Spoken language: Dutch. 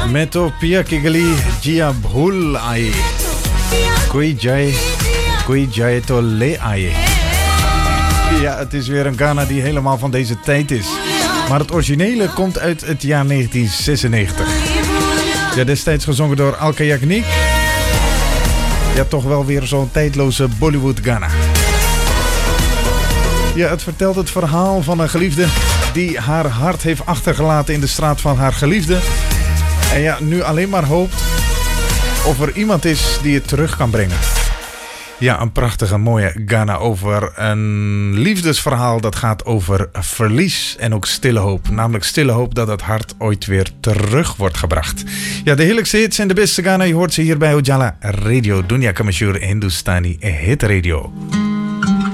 मैं तो पिया की गली जिया भूल आई, कोई जाए तो ले आए. Ja, het is weer een Ghana die helemaal van deze tijd is. Maar het originele komt uit het jaar 1996. Ja, destijds gezongen door Alka Yagnik. Ja, toch wel weer zo'n tijdloze Bollywood Ghana. Ja, het vertelt het verhaal van een geliefde die haar hart heeft achtergelaten in de straat van haar geliefde. En ja, nu alleen maar hoopt of er iemand is die het terug kan brengen. Ja, een prachtige mooie Ghana over een liefdesverhaal dat gaat over verlies en ook stille hoop. Namelijk stille hoop dat het hart ooit weer terug wordt gebracht. Ja, de heerlijkste hits en de beste Ghana, je hoort ze hier bij Ujala Radio. Dunia Kamashur Hindustani Hit Radio.